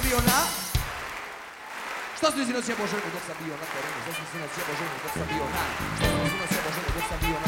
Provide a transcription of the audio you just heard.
bio na... Što su sinoć jebo ženu dok sam bio na terenu? Što su sinoć jebo ženu dok sam bio na... Što su sinoć jebo ženu dok sam bio na...